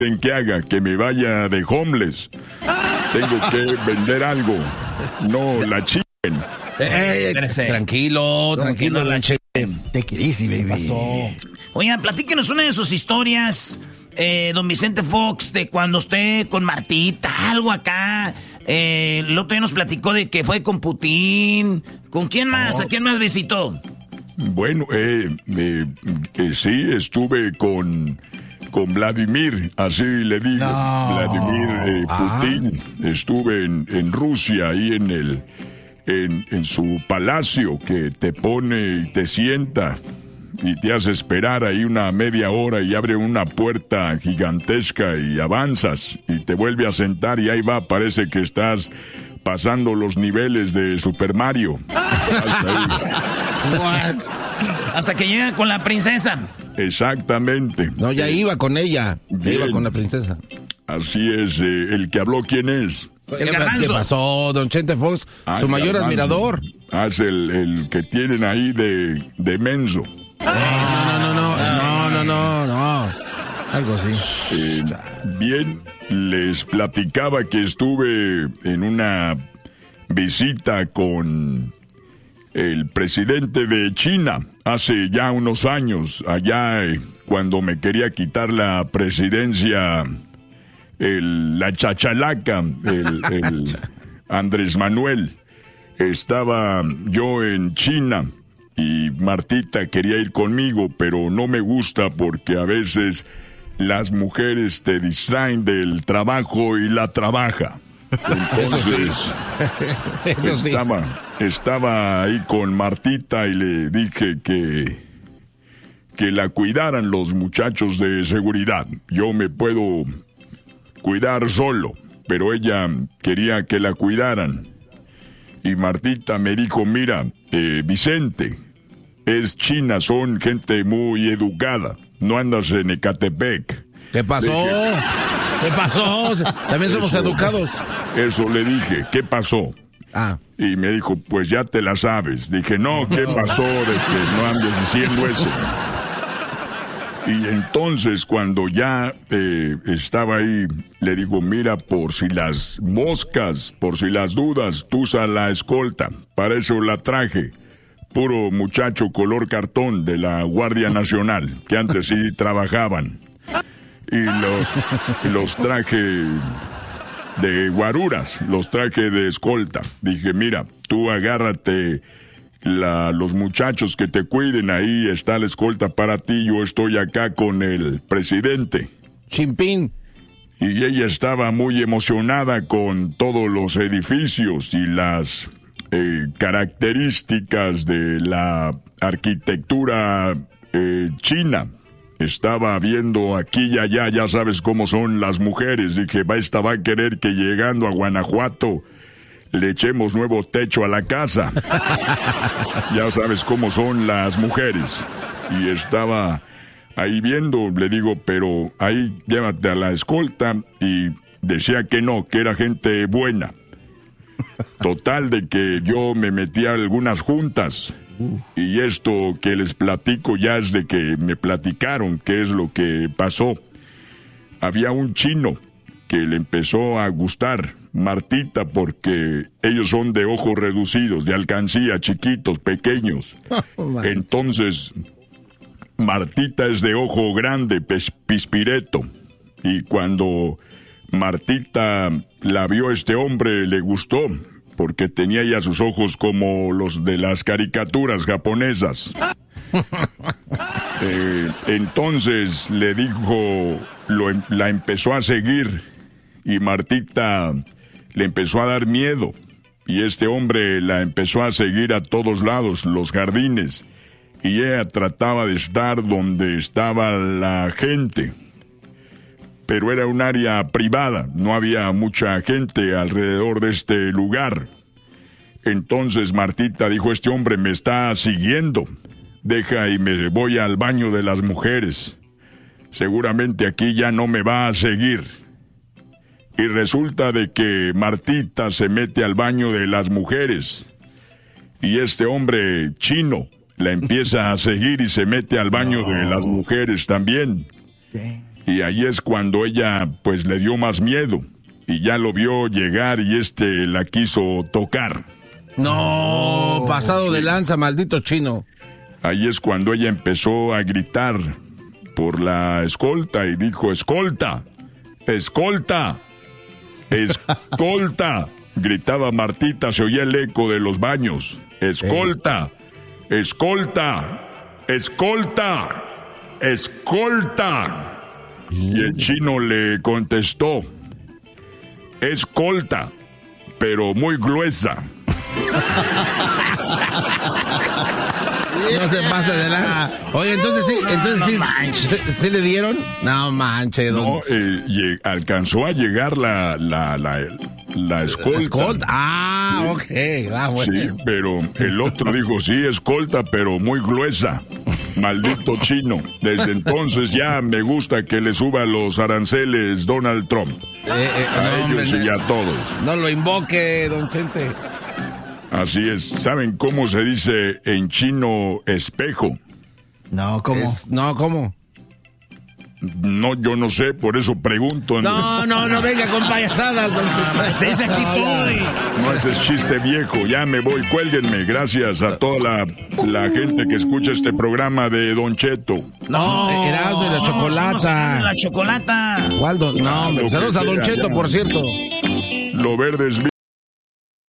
quieren que haga? Que me vaya de homeless. Tengo que vender algo. No la chiquen. Tranquilo, Lanche. Take it easy, baby. ¿Qué pasó? Oigan, platíquenos una de sus historias, don Vicente Fox, de cuando usted con Martita, algo acá. El otro día nos platicó de que fue con Putin. ¿Con quién más? ¿A quién más visitó? Bueno, sí, estuve con Vladimir, así le digo. No. Vladimir Putin. Estuve en Rusia, ahí en su palacio, que te pone y te sienta y te hace esperar ahí una media hora y abre una puerta gigantesca y avanzas y te vuelve a sentar y ahí va, parece que estás pasando los niveles de Super Mario. Hasta que llega con la princesa. Exactamente. No, ya iba con ella. Ya iba con la princesa. Así es. El que habló, ¿quién es? ¿Qué pasó, don Chente Fox? Su mayor admirador. Es el que tienen ahí de menso. No. Algo así. Bien, les platicaba que estuve en una visita con el presidente de China hace ya unos años, allá cuando me quería quitar la presidencia, la chachalaca, el Andrés Manuel. Estaba yo en China y Martita quería ir conmigo, pero no me gusta porque a veces las mujeres te distraen del trabajo y la trabaja. Entonces, Eso sí. Estaba ahí con Martita y le dije que la cuidaran los muchachos de seguridad. Yo me puedo cuidar solo, pero ella quería que la cuidaran. Y Martita me dijo, mira, Vicente, es China, son gente muy educada. No andas en Ecatepec. ¿Qué pasó? ¿Qué pasó? También somos educados. Eso le dije, ¿qué pasó? Y me dijo, pues ya te la sabes. Dije, no, ¿qué pasó de que no andes diciendo eso? Y entonces cuando ya estaba ahí, le digo, mira, por si las moscas, por si las dudas, tú usa la escolta. Para eso la traje. Puro muchacho color cartón de la Guardia Nacional, que antes sí trabajaban. Y los traje de guaruras, los traje de escolta. Dije, mira, tú agárrate los muchachos que te cuiden, ahí está la escolta para ti, yo estoy acá con el presidente. Chimpín. Y ella estaba muy emocionada con todos los edificios y las características de la arquitectura china. Estaba viendo aquí y allá, ya sabes cómo son las mujeres. Dije, esta va a querer que llegando a Guanajuato le echemos nuevo techo a la casa. Ya sabes cómo son las mujeres. Y estaba ahí viendo, le digo, pero ahí llévate a la escolta. Y decía que no, que era gente buena. Total de que yo me metí a algunas juntas. Y esto que les platico ya es de que me platicaron qué es lo que pasó. Había un chino que le empezó a gustar Martita porque ellos son de ojos reducidos, de alcancía, chiquitos, pequeños. Entonces, Martita es de ojo grande, pispireto. Y cuando Martita la vio este hombre, le gustó, porque tenía ya sus ojos como los de las caricaturas japonesas. Entonces le dijo, la empezó a seguir y Martita le empezó a dar miedo. Y este hombre la empezó a seguir a todos lados, los jardines. Y ella trataba de estar donde estaba la gente. Pero era un área privada, no había mucha gente alrededor de este lugar. Entonces Martita dijo, este hombre me está siguiendo. Deja y me voy al baño de las mujeres. Seguramente aquí ya no me va a seguir. Y resulta de que Martita se mete al baño de las mujeres. Y este hombre chino la empieza a seguir y se mete al baño de las mujeres también. Y ahí es cuando ella, pues, le dio más miedo. Y ya lo vio llegar y la quiso tocar. No, pasado de lanza, maldito chino. Ahí es cuando ella empezó a gritar por la escolta y dijo, escolta, escolta, escolta. Gritaba Martita, se oía el eco de los baños. Escolta, escolta, escolta, escolta. Y el chino le contestó, escolta, pero muy gruesa. No se pasa de la... Oye, entonces ¿sí le dieron? No manches, don... No, alcanzó a llegar la escolta. ¿Escolta? Ah, ok. Bueno. Sí, pero el otro dijo, sí, escolta, pero muy gruesa. Maldito chino. Desde entonces ya me gusta que le suba los aranceles Donald Trump. A ellos y a todos. No lo invoque, don Chente. Así es. ¿Saben cómo se dice en chino espejo? No, ¿cómo? ¿Cómo? No, yo no sé, por eso pregunto. No, venga con payasadas, don Chente. Se dice actitud. No, ese es chiste viejo. Ya me voy, cuélguenme. Gracias a toda la gente que escucha este programa de Don Cheto. No, Erasmo y la Chocolata. La Chocolata. ¿Cuál? No, saludos a Don Cheto, por cierto. Lo verde es